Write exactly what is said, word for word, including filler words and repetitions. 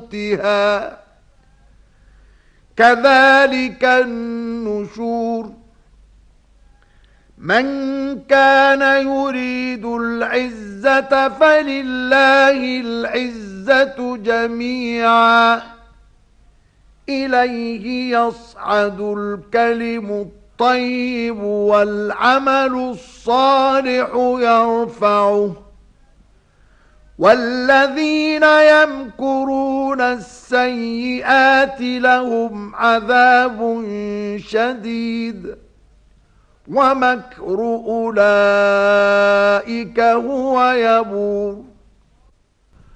موتها كذلك النشور من كان يريد العزة فلله العزة جميعا إليه يصعد الكلم الطيب والعمل الصالح يرفعه والذين يمكرون السيئات لهم عذاب شديد ومكر أولئك هو يبور